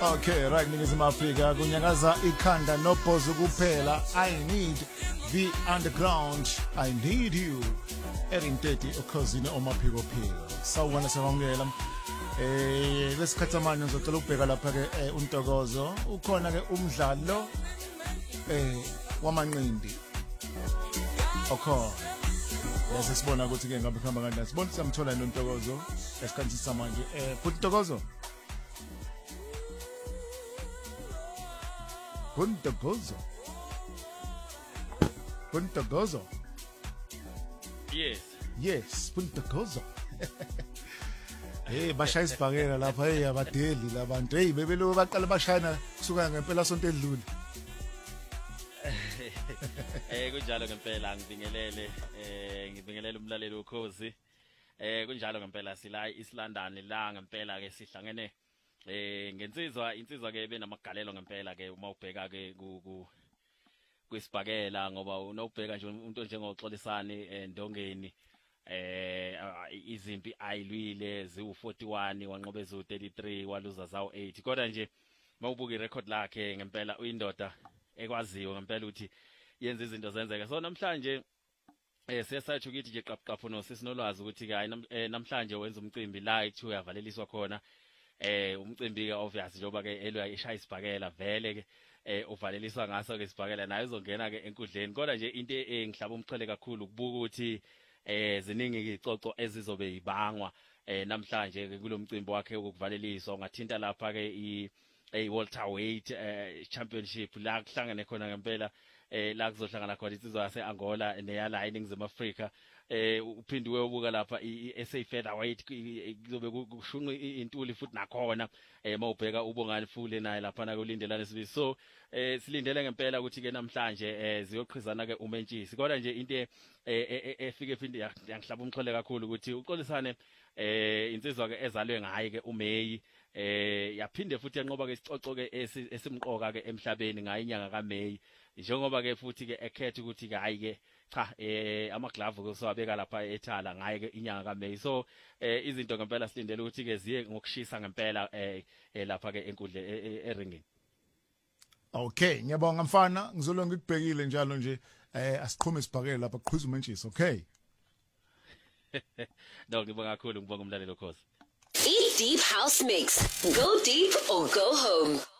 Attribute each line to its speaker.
Speaker 1: Okay, right Ningizimu Afrika kunyakaza ikhanda nobhozo kuphela. I need the underground. I need you. Erin 30 okhosini omaphiko phiko. Sawubona sewamukela. Lesikhathi manje ngizocela ukubheka lapha ke untokozo. Ukhona ke umdlalo wamanqindi. Okay. Bese sibona ukuthi ke ngabe khamba kanjani. Sibona samthola nontokozo esikhathi samanje. Futhi Ntokozo. Puntagozo. Yes, Puntagozo. Hey, bashaya isibhakela lapha hey abadeli labantu. Hey, bebelo baqala bashayana kusuka ngempela sonto edlule.
Speaker 2: Kunjalo ngempela ngibingelele umlaleli ukhozi. Kunjalo ngempela sila London la ngempela ke sihlangene insizwa ke benamagalelo ngempela ke uma ubheka ke kwisibhakela ngoba unobheka nje umuntu njengoXolisane Ndongeni izimpi ayilwile ziwu41 wanqobe ezu33 waluza zawo 8 kodwa nje mawubuka irecord lakhe ngempela uyindoda ekwaziyo ngempela ukuthi yenza izinto zenzeke so namhlanje siyasathi ukuthi nje qaphaqapho nosesinolwazi ukuthi ke namhlanje wenza umcimbi la ekuthiwa uyavaleliswa khona umcimbi ke obvious njoba ke elwa ishaya isibhakela vele ke uvaleliswa ngaso ke isibhakela nayo izongena ke enkundleni kodwa nje into engihlaba umxhele kakhulu kubuka ukuthi ziningi izicoco ezizobe ibangwa namhlanje ke kulomcimbi wakhe ukuvaleliswa ungathinta lapha ke welterweight championship la kuhlangene khona ngempela la kuzohlangana khona insizwa yase-Angola neyala eNingizimu Afrika uphindiwe ubuka lapha i-SA featherweight kuzobe kushunqa intuli futhi nakhona mawubheka ubongani Fule naye lapha na kulindelana sibi so silindele ngempela ukuthi ke namhlanje ziyoqhizana ke uMentshisi kodwa nje into efike phinde yangihlaba umxhole kakhulu ukuthi uXolisane insizwa ke ezalwe ngaye ke uMeyi yaphinde futhi yanqoba ke isicoco ke esimqoka ke emhlabeni ngaye inyanga kaMeyi njengoba ke futhi ke ekhetha ukuthi ke hayi ke cha amaglavu kusowabeka lapha ethala ngaye ke inyanga kaMeyi so izinto ngempela silindele ukuthi ke ziye ngokushisa ngempela lapha ke enkundle eringini.
Speaker 1: Okay, ngiyabonga mfana ngizolo ngikubhekile njalo nje asiqhume isibhakela lapha kuqhuza uMentshisi okay.
Speaker 2: No ngibonga kakhulu ngibonga umlaleli okhosi.
Speaker 3: Eat Deep House Mix. Go deep or go home.